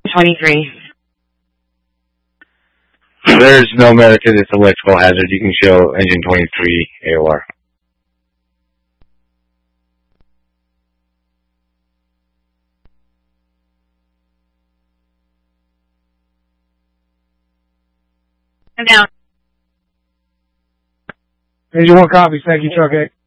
23. There's no merit to this electrical hazard. You can show engine 23 AOR. I'm down. Engine 1 copies. Thank you, Truck 8.